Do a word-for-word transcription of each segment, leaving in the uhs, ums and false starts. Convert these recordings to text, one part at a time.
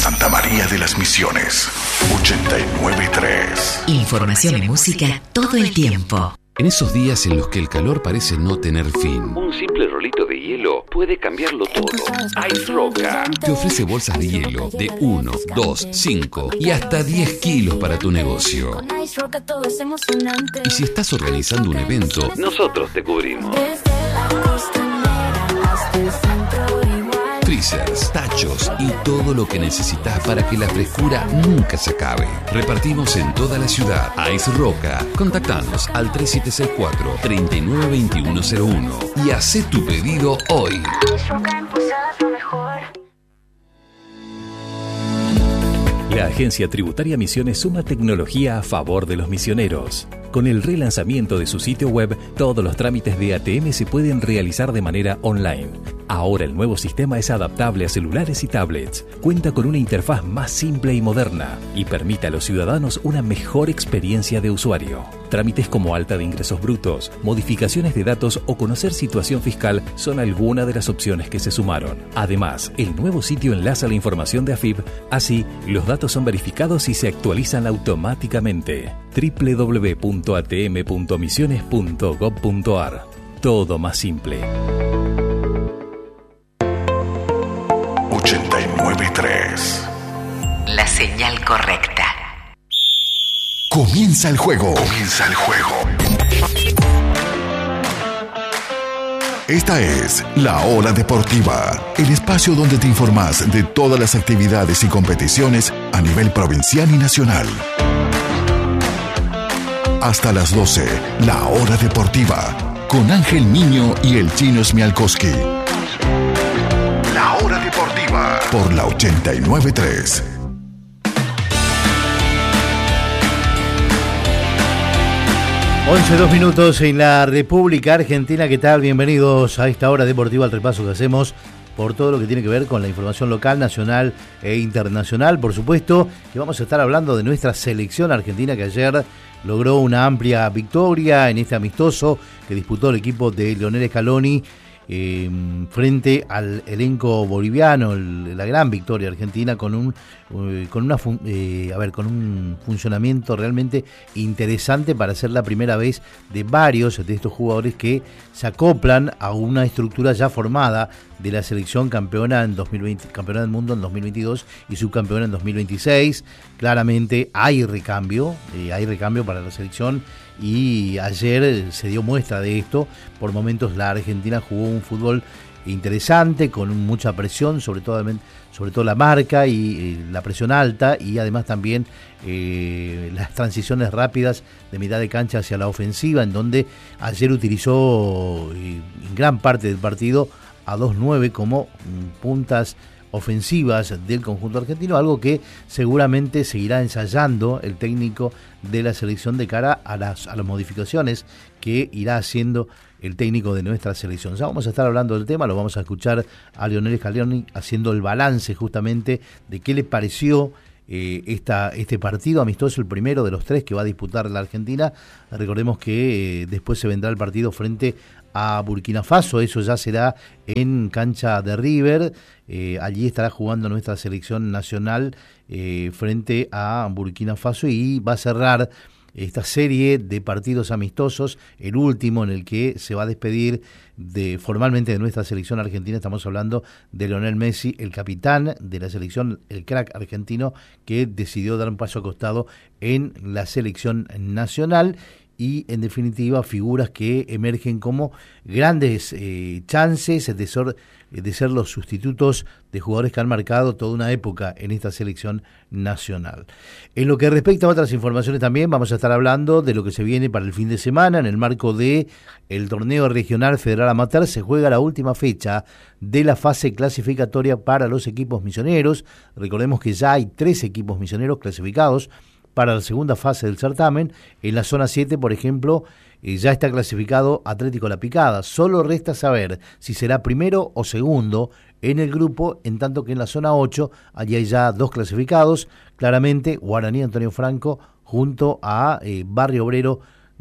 Santa María de las Misiones, ochenta y nueve punto tres. Información y música todo el tiempo. En esos días en los que el calor parece no tener fin, un simple rolito de hielo puede cambiarlo todo. Ice Roca te ofrece bolsas de hielo de uno, dos, cinco y hasta diez kilos para tu negocio. Y si estás organizando un evento, nosotros te cubrimos. Freezers, tachos y todo lo que necesitas para que la frescura nunca se acabe. Repartimos en toda la ciudad. Ice Roca. Contactanos al tres siete seis cuatro, tres nueve dos uno cero uno y haz tu pedido hoy. La Agencia Tributaria Misiones suma tecnología a favor de los misioneros. Con el relanzamiento de su sitio web, todos los trámites de A T M se pueden realizar de manera online. Ahora el nuevo sistema es adaptable a celulares y tablets, cuenta con una interfaz más simple y moderna y permite a los ciudadanos una mejor experiencia de usuario. Trámites como alta de ingresos brutos, modificaciones de datos o conocer situación fiscal son algunas de las opciones que se sumaron. Además, el nuevo sitio enlaza la información de A F I B, así los datos son verificados y se actualizan automáticamente. doble u doble u doble u punto a t m punto misiones punto gob punto a r. Todo más simple. ochenta y nueve punto tres. La señal correcta. Comienza el juego. Comienza el juego. Esta es La Hora Deportiva, el espacio donde te informas de todas las actividades y competiciones a nivel provincial y nacional. Hasta las doce, La Hora Deportiva, con Ángel Niño y el Chino Smialkowski. La Hora Deportiva, por la ochenta y nueve punto tres. once, dos minutos en la República Argentina. ¿Qué tal? Bienvenidos a esta hora deportiva, al repaso que hacemos por todo lo que tiene que ver con la información local, nacional e internacional. Por supuesto que vamos a estar hablando de nuestra selección argentina, que ayer logró una amplia victoria en este amistoso que disputó el equipo de Lionel Scaloni eh, frente al elenco boliviano. El, la gran victoria argentina con un eh, con una fun, eh, a ver con un funcionamiento realmente interesante para ser la primera vez de varios de estos jugadores que se acoplan a una estructura ya formada de la selección campeona en dos mil veinte, campeona del mundo en dos mil veintidós y subcampeona en dos mil veintiséis. Claramente hay recambio, eh, hay recambio para la selección. Y ayer se dio muestra de esto. Por momentos la Argentina jugó un fútbol interesante, con mucha presión, sobre todo, sobre todo la marca y eh, la presión alta, y además también eh, las transiciones rápidas de mitad de cancha hacia la ofensiva, en donde ayer utilizó eh, en gran parte del partido a dos nueve como mm, puntas ofensivas del conjunto argentino, algo que seguramente seguirá ensayando el técnico de la selección de cara a las, a las modificaciones que irá haciendo el técnico de nuestra selección. Ya vamos a estar hablando del tema, lo vamos a escuchar a Lionel Scaloni haciendo el balance justamente de qué le pareció eh, esta, este partido amistoso, el primero de los tres que va a disputar la Argentina. Recordemos que eh, después se vendrá el partido frente a Burkina Faso, eso ya será en cancha de River. Eh, allí estará jugando nuestra selección nacional eh, frente a Burkina Faso, y va a cerrar esta serie de partidos amistosos, el último en el que se va a despedir de formalmente de nuestra selección argentina. Estamos hablando de Lionel Messi, el capitán de la selección, el crack argentino, que decidió dar un paso a costado en la selección nacional. Y en definitiva figuras que emergen como grandes eh, chances de ser, de ser los sustitutos de jugadores que han marcado toda una época en esta selección nacional. En lo que respecta a otras informaciones también vamos a estar hablando de lo que se viene para el fin de semana. En el marco de el torneo regional federal amateur se juega la última fecha de la fase clasificatoria para los equipos misioneros. Recordemos que ya hay tres equipos misioneros clasificados para la segunda fase del certamen. En la zona siete, por ejemplo, eh, ya está clasificado Atlético La Picada. Solo resta saber si será primero o segundo en el grupo, en tanto que en la zona ocho, allí hay ya dos clasificados, claramente Guaraní Antonio Franco junto a eh, Barrio Obrero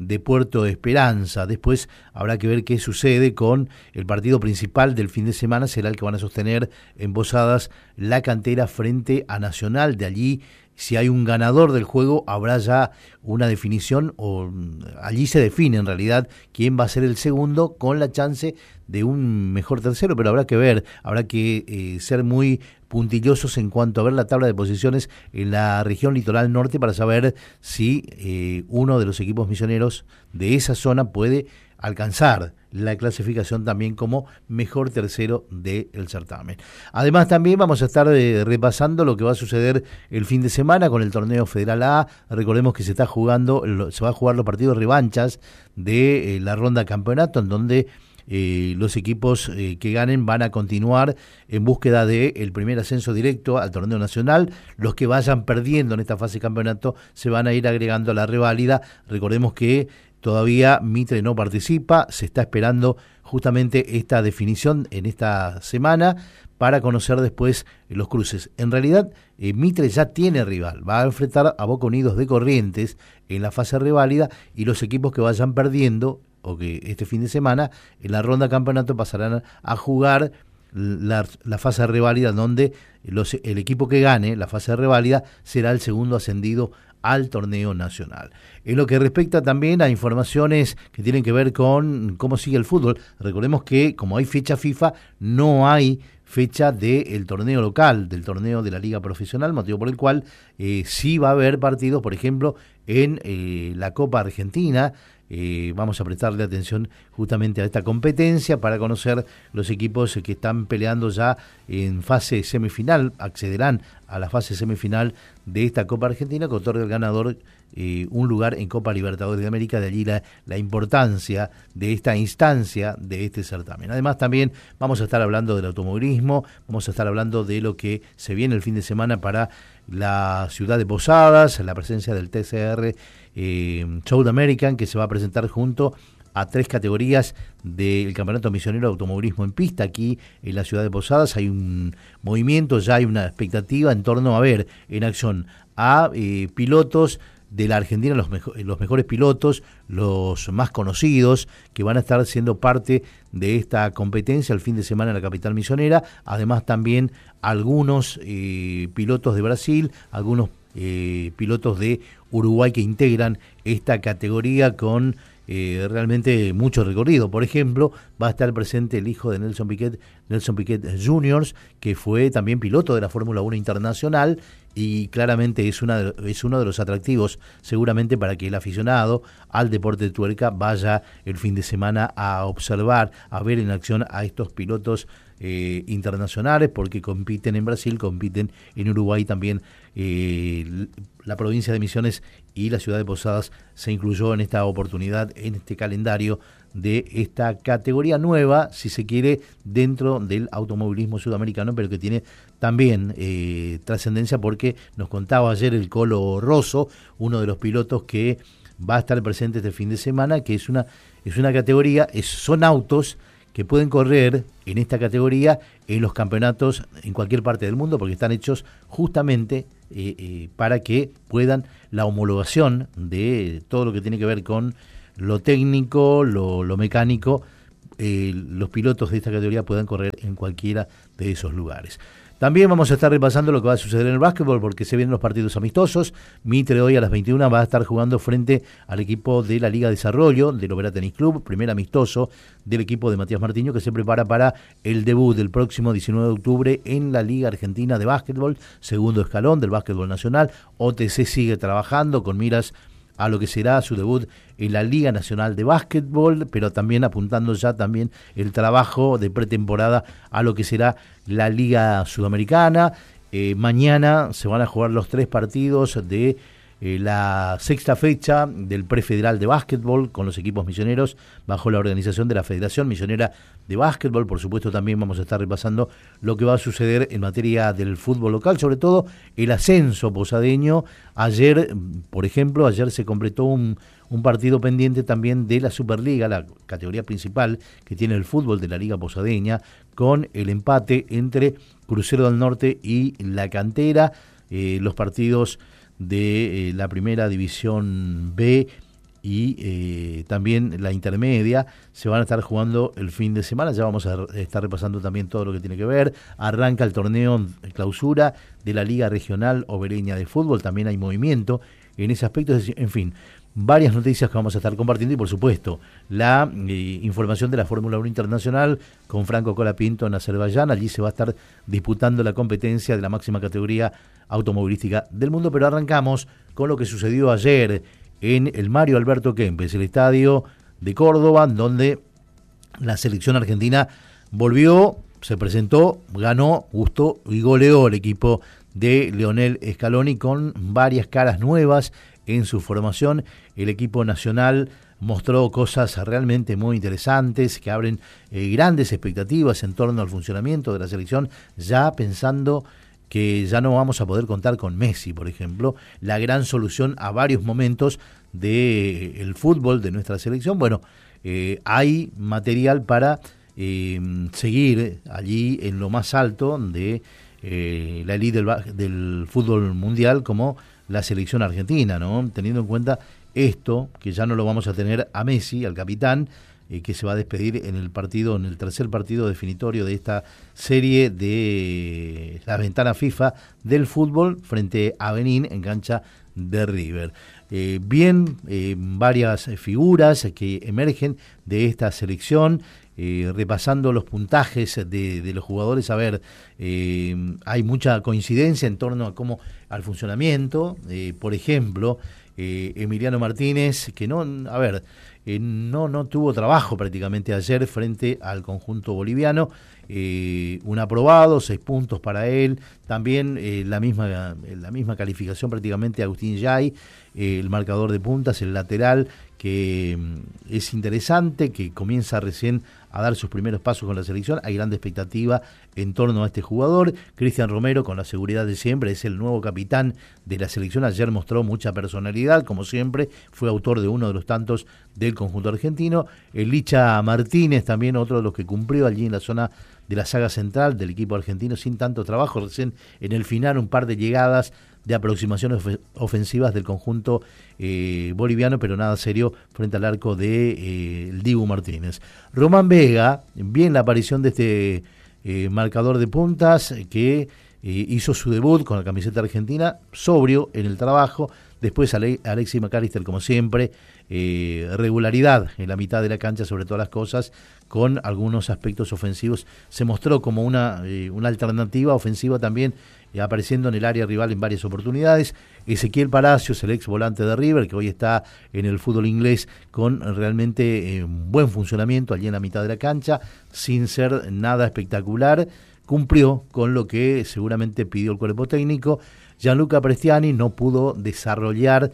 de Puerto Esperanza. Después habrá que ver qué sucede con el partido principal del fin de semana, será el que van a sostener en Posadas la Cantera frente a Nacional. De allí, si hay un ganador del juego, habrá ya una definición, o allí se define en realidad quién va a ser el segundo, con la chance de un mejor tercero, pero habrá que ver, habrá que eh, ser muy puntillosos en cuanto a ver la tabla de posiciones en la región litoral norte para saber si eh, uno de los equipos misioneros de esa zona puede alcanzar la clasificación también como mejor tercero del certamen. Además, también vamos a estar eh, repasando lo que va a suceder el fin de semana con el torneo Federal A. Recordemos que se está jugando, se va a jugar los partidos revanchas de eh, la ronda campeonato, en donde Eh, los equipos eh, que ganen van a continuar en búsqueda de el primer ascenso directo al torneo nacional. Los que vayan perdiendo en esta fase de campeonato se van a ir agregando a la reválida. Recordemos que todavía Mitre no participa, se está esperando justamente esta definición en esta semana para conocer después los cruces. En realidad, eh, Mitre ya tiene rival, va a enfrentar a Boca Unidos de Corrientes en la fase reválida, y los equipos que vayan perdiendo o que este fin de semana en la ronda campeonato pasarán a jugar la, la fase reválida, donde los, el equipo que gane la fase reválida será el segundo ascendido al torneo nacional. En lo que respecta también a informaciones que tienen que ver con cómo sigue el fútbol, recordemos que como hay fecha FIFA, no hay fecha del torneo local, del torneo de la Liga Profesional, motivo por el cual eh, sí va a haber partidos, por ejemplo, en eh, la Copa Argentina. Eh, vamos a prestarle atención justamente a esta competencia para conocer los equipos que están peleando ya en fase semifinal, accederán a la fase semifinal de esta Copa Argentina, que otorga al ganador eh, un lugar en Copa Libertadores de América. De allí la, la importancia de esta instancia, de este certamen. Además, también vamos a estar hablando del automovilismo, vamos a estar hablando de lo que se viene el fin de semana para la ciudad de Posadas, la presencia del T C R eh, South American, que se va a presentar junto a tres categorías del Campeonato Misionero de Automovilismo en Pista aquí en la ciudad de Posadas. Hay un movimiento, ya hay una expectativa en torno a ver en acción a eh, pilotos de la Argentina, los, mejo- los mejores pilotos, los más conocidos, que van a estar siendo parte de esta competencia el fin de semana en la capital misionera. Además, también algunos eh, pilotos de Brasil, algunos eh, pilotos de Uruguay que integran esta categoría con eh, realmente mucho recorrido. Por ejemplo, va a estar presente el hijo de Nelson Piquet, Nelson Piquet junior, que fue también piloto de la Fórmula uno Internacional, y claramente es, una de, es uno de los atractivos seguramente para que el aficionado al deporte de tuerca vaya el fin de semana a observar, a ver en acción a estos pilotos eh, internacionales, porque compiten en Brasil, compiten en Uruguay también. Eh, la provincia de Misiones y la ciudad de Posadas se incluyó en esta oportunidad, en este calendario de esta categoría nueva, si se quiere, dentro del automovilismo sudamericano, pero que tiene también eh, trascendencia, porque nos contaba ayer el Colo Rosso, uno de los pilotos que va a estar presente este fin de semana, que es una, es una categoría, es, son autos que pueden correr en esta categoría en los campeonatos en cualquier parte del mundo, porque están hechos justamente eh, eh, para que puedan la homologación de todo lo que tiene que ver con lo técnico, lo, lo mecánico, eh, los pilotos de esta categoría puedan correr en cualquiera de esos lugares. También vamos a estar repasando lo que va a suceder en el básquetbol, porque se vienen los partidos amistosos. Mitre hoy a las veintiuna va a estar jugando frente al equipo de la Liga de Desarrollo del Oberá Tenis Club, primer amistoso del equipo de Matías Martiño, que se prepara para el debut del próximo diecinueve de octubre en la Liga Argentina de Básquetbol, segundo escalón del básquetbol nacional. O T C sigue trabajando con miras a lo que será su debut en la Liga Nacional de Básquetbol, pero también apuntando ya también el trabajo de pretemporada a lo que será la Liga Sudamericana. Eh, mañana se van a jugar los tres partidos de eh, la sexta fecha del Prefederal de Básquetbol con los equipos misioneros bajo la organización de la Federación Misionera de Básquetbol. Por supuesto, también vamos a estar repasando lo que va a suceder en materia del fútbol local, sobre todo el ascenso posadeño. Ayer, por ejemplo, ayer se completó un, un partido pendiente también de la Superliga, la categoría principal que tiene el fútbol de la Liga Posadeña, con el empate entre Crucero del Norte y La Cantera. Eh, los partidos de eh, la primera división B y eh, también la intermedia se van a estar jugando el fin de semana. Ya vamos a estar repasando también todo lo que tiene que ver. Arranca el torneo clausura de la Liga Regional Obereña de Fútbol, también hay movimiento en ese aspecto. En fin, varias noticias que vamos a estar compartiendo y por supuesto la eh, información de la Fórmula uno Internacional con Franco Colapinto en Azerbaiyán. Allí se va a estar disputando la competencia de la máxima categoría automovilística del mundo, pero arrancamos con lo que sucedió ayer en el Mario Alberto Kempes, el estadio de Córdoba, donde la selección argentina volvió, se presentó, ganó, gustó y goleó el equipo de Lionel Scaloni con varias caras nuevas en su formación. El equipo nacional mostró cosas realmente muy interesantes que abren eh, grandes expectativas en torno al funcionamiento de la selección, ya pensando que ya no vamos a poder contar con Messi, por ejemplo, la gran solución a varios momentos del de fútbol de nuestra selección. Bueno, eh, hay material para eh, seguir allí en lo más alto de eh, la elite del, del fútbol mundial como la selección argentina, ¿no? Teniendo en cuenta esto, que ya no lo vamos a tener a Messi, al capitán, eh, que se va a despedir en el partido, en el tercer partido definitorio de esta serie de la ventana FIFA del fútbol frente a Benín en cancha de River. Eh, bien, eh, varias figuras que emergen de esta selección. Eh, repasando los puntajes de, de los jugadores, a ver, eh, hay mucha coincidencia en torno a cómo al funcionamiento. Eh, por ejemplo, eh, Emiliano Martínez, que no, a ver, eh, no, no tuvo trabajo prácticamente ayer frente al conjunto boliviano. Eh, un aprobado, seis puntos para él. También eh, la misma la misma calificación prácticamente Agustín Yay, eh, el marcador de puntas, el lateral, que mm, es interesante, que comienza recién a dar sus primeros pasos con la selección. Hay grande expectativa en torno a este jugador. Cristian Romero, con la seguridad de siempre, es el nuevo capitán de la selección. Ayer mostró mucha personalidad, como siempre, fue autor de uno de los tantos del conjunto argentino. El Licha Martínez, también otro de los que cumplió allí en la zona de la saga central del equipo argentino sin tanto trabajo. Recién en el final un par de llegadas de aproximaciones of- ofensivas del conjunto eh, boliviano, pero nada serio frente al arco de eh, el Dibu Martínez. Román Vega, bien la aparición de este eh, marcador de puntas que eh, hizo su debut con la camiseta argentina, sobrio en el trabajo. Después Ale- Alexis McAllister, como siempre, eh, regularidad en la mitad de la cancha sobre todas las cosas, con algunos aspectos ofensivos. Se mostró como una, eh, una alternativa ofensiva también, eh, apareciendo en el área rival en varias oportunidades. Ezequiel Palacios, el ex volante de River, que hoy está en el fútbol inglés con realmente eh, buen funcionamiento allí en la mitad de la cancha, sin ser nada espectacular, cumplió con lo que seguramente pidió el cuerpo técnico. Gianluca Prestiani no pudo desarrollar,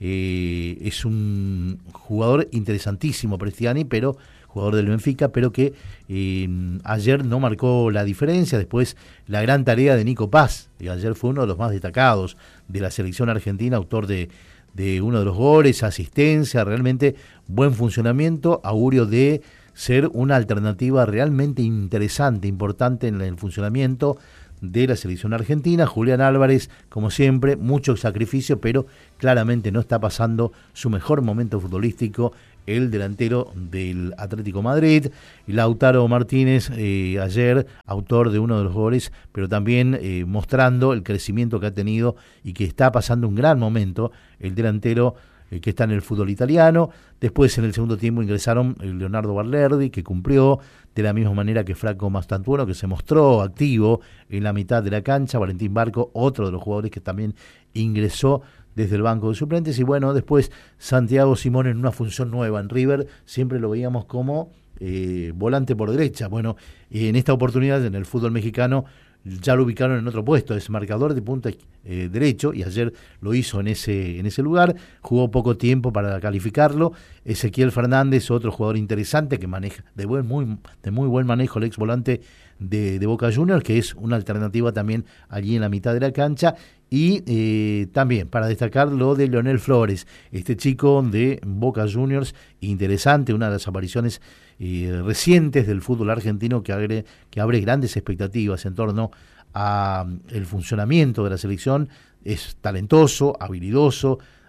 eh, es un jugador interesantísimo Prestiani, pero jugador del Benfica, pero que eh, ayer no marcó la diferencia. Después la gran tarea de Nico Paz, y ayer fue uno de los más destacados de la selección argentina, autor de, de uno de los goles, asistencia, realmente buen funcionamiento, augurio de ser una alternativa realmente interesante, importante en el funcionamiento de la selección argentina. Julián Álvarez, como siempre, mucho sacrificio, pero claramente no está pasando su mejor momento futbolístico el delantero del Atlético Madrid. Lautaro Martínez, eh, ayer, autor de uno de los goles, pero también eh, mostrando el crecimiento que ha tenido y que está pasando un gran momento el delantero eh, que está en el fútbol italiano. Después, en el segundo tiempo, ingresaron Leonardo Balerdi, que cumplió de la misma manera que Franco Mastantuono, que se mostró activo en la mitad de la cancha. Valentín Barco, otro de los jugadores que también ingresó desde el banco de suplentes. Y bueno, después Santiago Simón en una función nueva en River, siempre lo veíamos como eh, volante por derecha. Bueno, en esta oportunidad en el fútbol mexicano ya lo ubicaron en otro puesto, es marcador de punta eh, derecho, y ayer lo hizo en ese en ese lugar. Jugó poco tiempo para calificarlo. Ezequiel Fernández, otro jugador interesante que maneja de buen muy de muy buen manejo, el ex volante de, de Boca Juniors, que es una alternativa también allí en la mitad de la cancha. Y eh, también para destacar lo de Leonel Flores, este chico de Boca Juniors, interesante, una de las apariciones eh, recientes del fútbol argentino que abre, que abre grandes expectativas en torno a el funcionamiento de la selección. Es talentoso, habilidoso,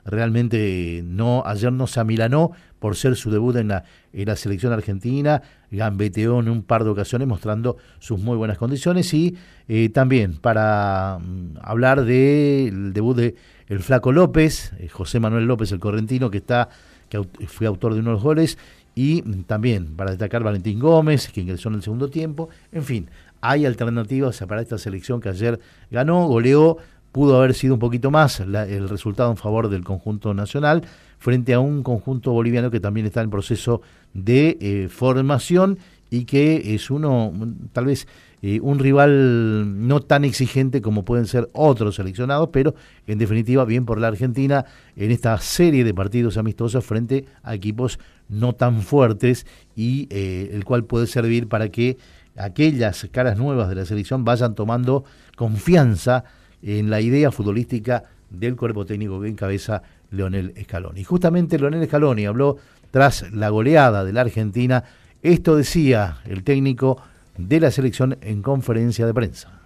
realmente no ayer no se amilanó por ser su debut en la, en la selección argentina, gambeteó en un par de ocasiones mostrando sus muy buenas condiciones. Y eh, también para um, hablar del debut de el Flaco López, eh, José Manuel López, el correntino, que está que aut- fue autor de uno de los goles, y también para destacar Valentín Gómez, que ingresó en el segundo tiempo. En fin, hay alternativas para esta selección que ayer ganó, goleó. Pudo haber sido un poquito más la, el resultado en favor del conjunto nacional frente a un conjunto boliviano que también está en proceso de eh, formación y que es uno, tal vez eh, un rival no tan exigente como pueden ser otros seleccionados, pero en definitiva bien por la Argentina en esta serie de partidos amistosos frente a equipos no tan fuertes, y eh, el cual puede servir para que aquellas caras nuevas de la selección vayan tomando confianza en la idea futbolística del cuerpo técnico que encabeza Leonel Scaloni. Y justamente Leonel Scaloni habló tras la goleada de la Argentina. Esto decía el técnico de la selección en conferencia de prensa.